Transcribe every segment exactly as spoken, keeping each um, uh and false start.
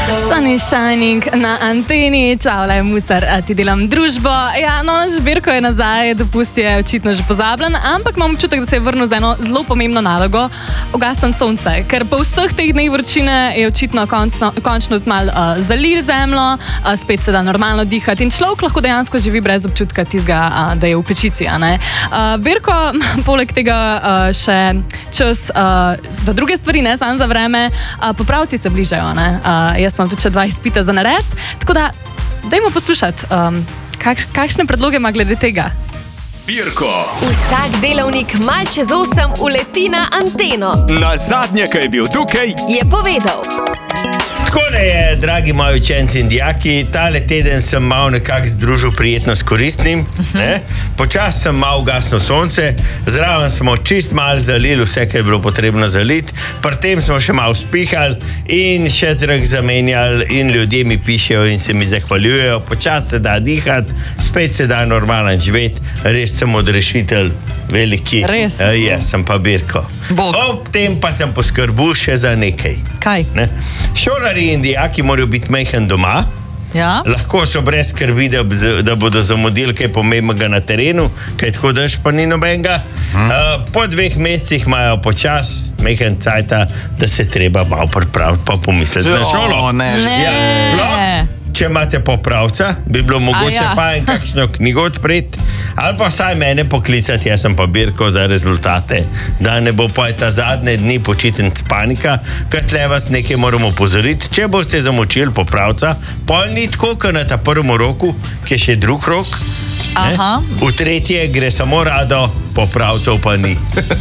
Sunny Shining na anteni, čavle, musar, ti delam družbo. Ja, no, naš Birko je nazaj, dopust je očitno že pozabljen, ampak imam občutek, da se je vrnil z eno zelo pomembno nalogo, ugasniti sonce, ker po vseh teh dneh vročine je očitno končno, končno malo uh, zalil zemljo, uh, spet se da normalno dihati in človek lahko dejansko živi brez občutka tizga, uh, da je v pečici, a ne. Uh, Birko, poleg tega uh, še čas uh, za druge stvari, ne samo za vreme, uh, popravci se bližajo, ne. Uh, jaz imam tudi še dva izpita za narediti, tako da dajmo poslušati, um, kakš, kakšne predloge ima glede tega. Birko. Vsak delavnik mal čez osem uleti na anteno. Na zadnje, ko je bil tukaj, je povedal. Takole je, dragi moji učenci in dijaki, tale teden sem malo nekako združil prijetno s koristnim. Počas sem malo ugasnil sonce, zraven smo čist malo zalili vse, kar je bilo potrebno zaliti, pri tem smo še malo spihali in še zrak zamenjali in ljudje mi pišejo in se mi zahvaljujejo. Počas se da dihati, spet se da normalno živeti, res sem odrešitelj veliki. Res? Uh, jaz sem pa Birko. Bog. Ob tem pa sem poskrbel še za nekaj. Kaj? Ne? Šolari in dijaki morajo biti majhen doma. Ja? Lahko so brez skrbi, da, da bodo zamudili kaj pomembnega na terenu, kaj tako daš pa ni nobenega. Hmm. Uh, po dveh mesecih imajo počas majhen cajta, da se treba malo pripraviti pa pomisliti na šolo. O, ne, ne. Ja, sploh, če imate popravca, bi bilo mogoče ja. fajn kakšno knjigo odpreti, ali pa vsaj mene poklicati, jaz sem pa Birko za rezultate, da ne bo pa ta zadnje dni počitnic panika, ker tle vas nekaj moramo opozoriti. Če boste zamočili popravca, pol ni tako, kot na ta prvem roku, ki je še drug rok. Aha. V tretje gre samo rado, popravcev pa ni.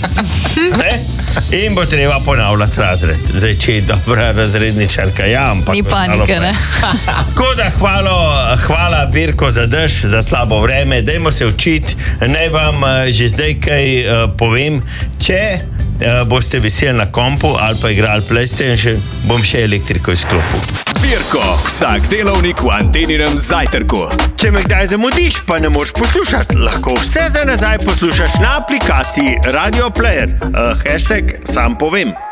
In bo treba ponavljati razred. Zdaj, če je dobra razredničarka, ja, ampak... Ni panike, ne? Tako da hvala, hvala Birko za dež, za slabo vreme, dajmo se učiti. Naj vam uh, že zdaj kaj uh, povem, če uh, boste veseli na kompu ali pa igrali PlayStation, bom še elektriko izklopil. Birko, vsak delavnik v Anteninem zajtrku. Če me kdaj zamudiš, pa ne moreš poslušati, lahko vse za nazaj poslušaš na aplikaciji Radio Player. Uh, hashtag sam povem.